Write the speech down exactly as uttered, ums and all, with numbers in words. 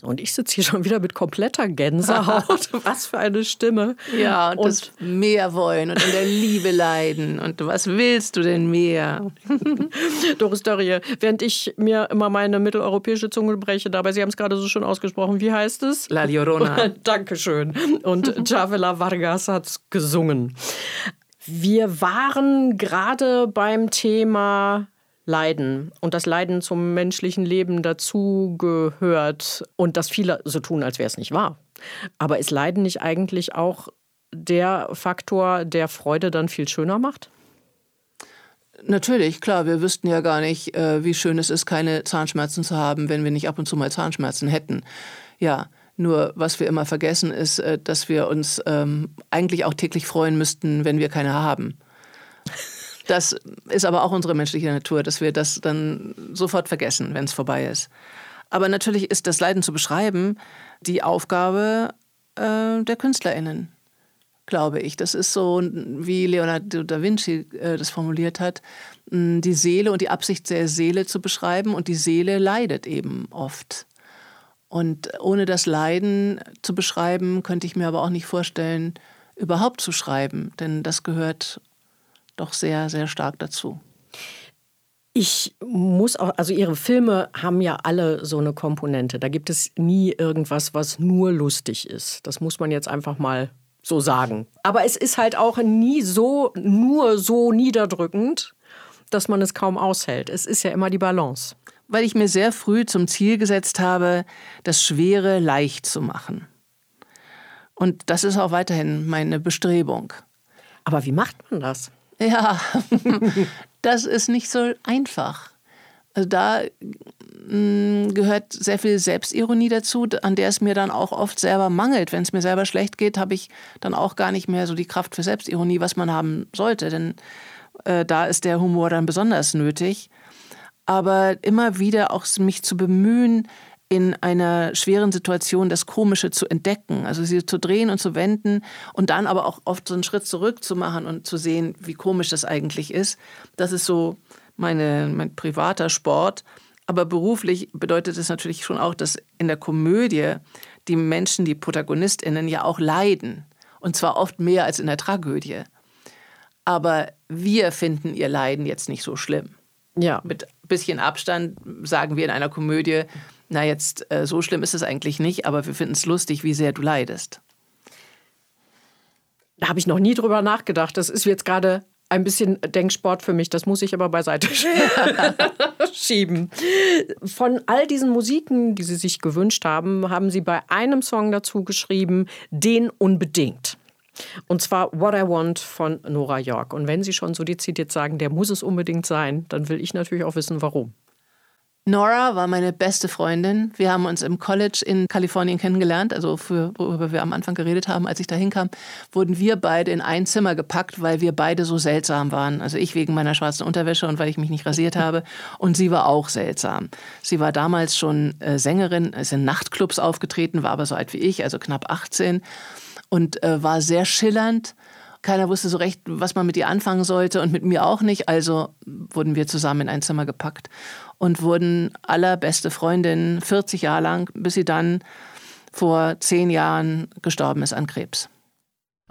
Und ich sitze hier schon wieder mit kompletter Gänsehaut. Was für eine Stimme. Ja, und, und das mehr wollen und in der Liebe leiden. Und was willst du denn mehr? Doris Dörrie, während ich mir immer meine mitteleuropäische Zunge breche, dabei, Sie haben es gerade so schön ausgesprochen, wie heißt es? La Llorona. Dankeschön. Und Chavela Vargas hat es gesungen. Wir waren gerade beim Thema Leiden und das Leiden zum menschlichen Leben dazu gehört und dass viele so tun, als wäre es nicht wahr. Aber ist Leiden nicht eigentlich auch der Faktor, der Freude dann viel schöner macht? Natürlich, klar. Wir wüssten ja gar nicht, wie schön es ist, keine Zahnschmerzen zu haben, wenn wir nicht ab und zu mal Zahnschmerzen hätten. Ja, nur was wir immer vergessen ist, dass wir uns ähm, eigentlich auch täglich freuen müssten, wenn wir keine haben. Das ist aber auch unsere menschliche Natur, dass wir das dann sofort vergessen, wenn es vorbei ist. Aber natürlich ist das Leiden zu beschreiben die Aufgabe äh, der KünstlerInnen, glaube ich. Das ist so, wie Leonardo da Vinci äh, das formuliert hat, die Seele und die Absicht der Seele zu beschreiben. Und die Seele leidet eben oft. Und ohne das Leiden zu beschreiben, könnte ich mir aber auch nicht vorstellen, überhaupt zu schreiben. Denn das gehört doch sehr, sehr stark dazu. Ich muss auch, also Ihre Filme haben ja alle so eine Komponente. Da gibt es nie irgendwas, was nur lustig ist. Das muss man jetzt einfach mal so sagen. Aber es ist halt auch nie so, nur so niederdrückend, dass man es kaum aushält. Es ist ja immer die Balance. Weil ich mir sehr früh zum Ziel gesetzt habe, das Schwere leicht zu machen. Und das ist auch weiterhin meine Bestrebung. Aber wie macht man das? Ja, das ist nicht so einfach. Also da mh, gehört sehr viel Selbstironie dazu, an der es mir dann auch oft selber mangelt. Wenn es mir selber schlecht geht, habe ich dann auch gar nicht mehr so die Kraft für Selbstironie, was man haben sollte. Denn äh, da ist der Humor dann besonders nötig. Aber immer wieder auch mich zu bemühen, in einer schweren Situation das Komische zu entdecken, also sie zu drehen und zu wenden und dann aber auch oft so einen Schritt zurück zu machen und zu sehen, wie komisch das eigentlich ist. Das ist so meine, mein privater Sport. Aber beruflich bedeutet es natürlich schon auch, dass in der Komödie die Menschen, die ProtagonistInnen ja auch leiden. Und zwar oft mehr als in der Tragödie. Aber wir finden ihr Leiden jetzt nicht so schlimm. Ja. Mit ein bisschen Abstand sagen wir in einer Komödie, na jetzt, äh, so schlimm ist es eigentlich nicht, aber wir finden es lustig, wie sehr du leidest. Da habe ich noch nie drüber nachgedacht. Das ist jetzt gerade ein bisschen Denksport für mich. Das muss ich aber beiseite schieben. Von all diesen Musiken, die Sie sich gewünscht haben, haben Sie bei einem Song dazu geschrieben, den unbedingt. Und zwar What I Want von Nora York. Und wenn Sie schon so dezidiert sagen, der muss es unbedingt sein, dann will ich natürlich auch wissen, warum. Nora war meine beste Freundin. Wir haben uns im College in Kalifornien kennengelernt, also für, worüber wir am Anfang geredet haben. Als ich da hinkam, wurden wir beide in ein Zimmer gepackt, weil wir beide so seltsam waren. Also ich wegen meiner schwarzen Unterwäsche und weil ich mich nicht rasiert habe. Und sie war auch seltsam. Sie war damals schon äh, Sängerin, ist in Nachtclubs aufgetreten, war aber so alt wie ich, also knapp achtzehn. Und äh, war sehr schillernd. Keiner wusste so recht, was man mit ihr anfangen sollte und mit mir auch nicht. Also wurden wir zusammen in ein Zimmer gepackt und wurden allerbeste Freundinnen vierzig Jahre lang, bis sie dann vor zehn Jahren gestorben ist an Krebs.